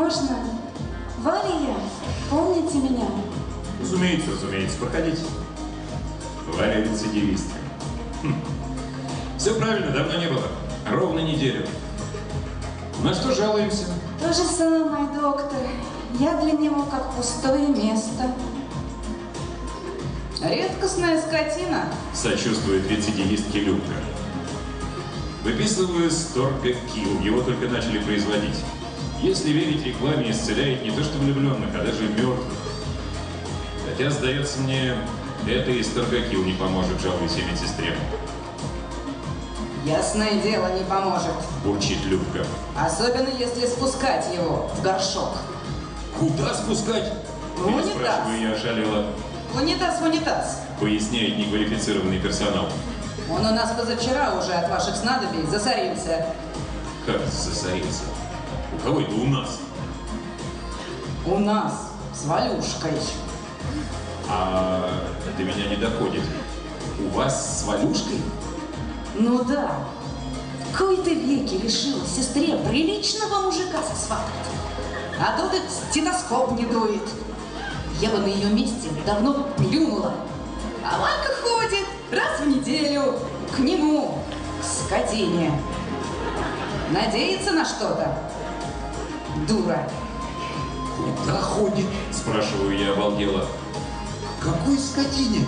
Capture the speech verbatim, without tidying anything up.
Можно? Варя, помните меня? Разумеется, разумеется. Проходите. Варя рецидивистка. Хм. Все правильно, давно не было. Ровно неделю. На что жалуемся? То же самое, доктор. Я для него как пустое место. Редкостная скотина. Сочувствует рецидивистке Любка. Выписываю Сторпек-Килл. Его только начали производить. Если верить рекламе, исцеляет не то что влюбленных, а даже мертвых. Хотя, сдается мне, это и Сторпек-Килл не поможет, жалуйся медсестре. Ясное дело, не поможет. Бурчит Любка. Особенно если спускать его в горшок. Куда спускать? В унитаз. Спрашиваю, я ошалела. В унитаз, в унитаз. Поясняет неквалифицированный персонал. Он у нас позавчера уже от ваших снадобий засорился. Как засорился? У кого это у нас? У нас с Валюшкой. А до меня не доходит. У вас с Валюшкой? Ну да. В кои-то веки решила сестре приличного мужика сосватать. А тут и стетоскоп не дует. Я бы на ее месте давно плюнула. А Валька ходит раз в неделю к нему, к скотине. Надеется на что-то. Дура. Куда ходит? Спрашиваю я обалдела. Какой скотине?